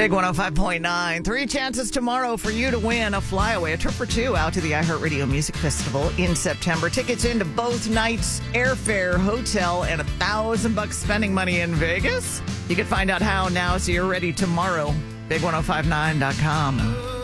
Big 105.9. 3 chances tomorrow for you to win a flyaway, a trip for two out to the iHeartRadio Music Festival in September. Tickets into both nights, airfare, hotel, and $1,000 spending money in Vegas. You can find out how now so you're ready tomorrow. Big1059.com.